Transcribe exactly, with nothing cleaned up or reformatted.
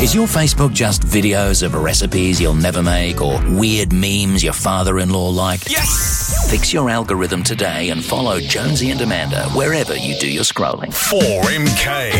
Is your Facebook just videos of recipes you'll never make or weird memes your father-in-law liked? Yes! Fix your algorithm today and follow Jonesy and Amanda wherever you do your scrolling. four M K.